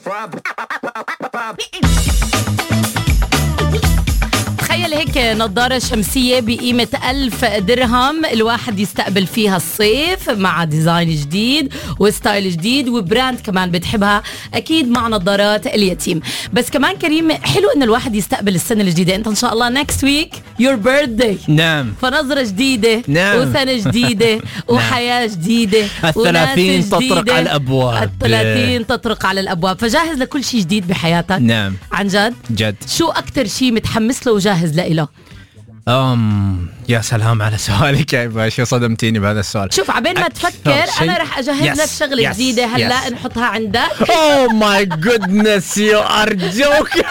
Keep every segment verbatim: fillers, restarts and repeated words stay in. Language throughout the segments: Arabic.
تخيل هيك نظارة شمسية بقيمة ألف درهم الواحد يستقبل فيها الصيف مع ديزاين جديد وستايل جديد وبراند كمان بتحبها أكيد مع نظارات اليتيم. بس كمان كريم حلو إن الواحد يستقبل السنة الجديدة. أنت إن شاء الله next week your birthday. نعم. فنظرة جديدة. نعم. وسنة جديدة. وحياة جديدة. الثلاثين تطرق على الأبواب. الثلاثين تطرق على الأبواب. فجاهز لكل شيء جديد بحياتك. نعم. عن جد. جد. شو أكتر شيء متحمس له وجاهز لإله؟ أم يا سلام على سؤالك يا باشا، صدمتيني بهذا السؤال. شوف عبين ما تفكر أنا رح أجهز لك شغلة yes, جديدة هلا yes. نحطها عندك. Oh my goodness you are joking.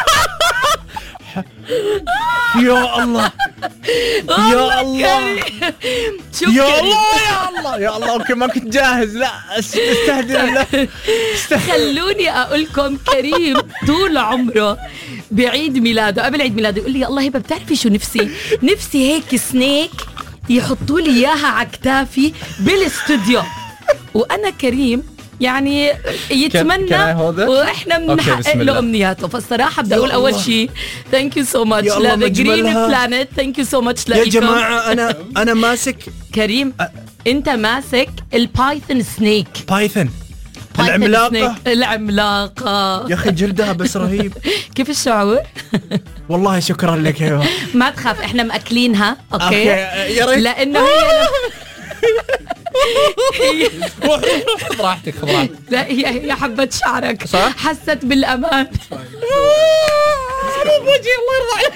يا الله يا الله شوف يا الله يا الله يا الله. اوكي ما كنت جاهز. لا استهدر. لا خلوني اقول لكم كريم طول عمره بعيد ميلاده قبل عيد ميلاده يقول لي الله هبه بتعرفي شو نفسي نفسي هيك سنيك يحطوا لي اياها على كتافي بالاستوديو. وانا كريم يعني يتمنى واحنا بنحقق له امنياته. فالصراحه بدي اقول اول شيء ثانك يو سو ماتش لذا جرين بلانيت. ثانك يو سو ماتش يا جماعه. انا انا ماسك كريم أ... انت ماسك البايثون سنيك. بايثون العملاقه العملاقه يا اخي جلدها بس رهيب. كيف الشعور؟ والله شكرا لك. ايوه ما تخاف احنا ماكلينها. اوكي, أوكي. يا ريت لانه هي روح خذ راحتك خذ راحتك. لا هي هي حبة شعرك صح؟ حست بالأمان. أنا بوجهي الله يرضى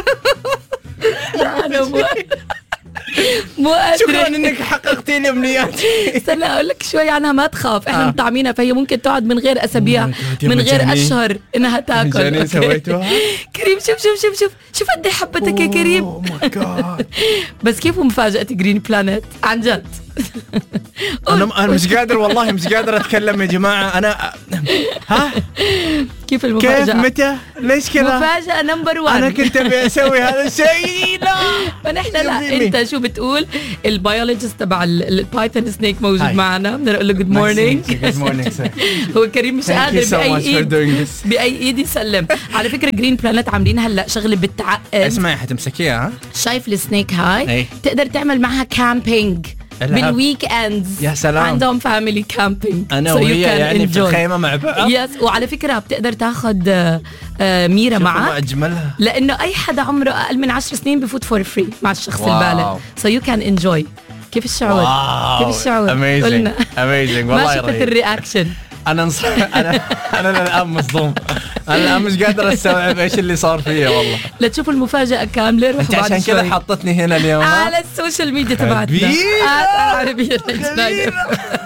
عليك. أنا مو مو شكرا إنك حققتي لي أمنياتي. استنى أقول لك شوي عنها ما تخاف. إحنا مطعمينها فهي ممكن تقعد من غير أسابيع من غير أشهر إنها تاكل. سويتوها كريم شوف شوف شوف شوف شوف قد إيه حبتك يا كريم. بس كيف مفاجأة جرين بلانيت عن جد. أنا أنا مش قادر والله مش قادر أتكلم يا جماعة. أنا ها كيف المفاجأة؟ كيف متى ليش كذا؟ مفاجأة نمبر وان. أنا كنت أبي أسوي هذا الشيء. لا فنحن لا أنت شو بتقول؟ البيولوجيست تبع البايثون سنيك موجود هاي. معنا. بدنا نقول له جود مورنينج. جود مورنينج. هو كريم مش قادر بأي إيد بأي إيد يسلم. على فكرة جرين بلانت عاملين هلا شغلة بتعقد. اسمعي حتمسكيها. شايف السنيك هاي أي. تقدر تعمل معها كامبينج بالويك اندز. يا سلام. عندهم فاميلي كامبينج انا وهي يعني في الخيمه مع بعض. يس. وعلى فكره بتقدر تاخذ ميرا معك. اجملها لانه اي حدا عمره اقل من عشر سنين بفوت فور فري مع الشخص واو. البالغ. سو يو كان انجوي. كيف الشعور؟ واو. كيف الشعور؟ اميزنج اميزنج والله. ما شفت الرياكشن. انا نص... انا انا الان مصدوم. انا الان مش قادر استوعب ايش اللي صار فيا والله. لا تشوفوا المفاجاه كامله روحوا انت عشان كذا حطتني هنا اليوم على السوشيال ميديا تبعتنا. عربيه.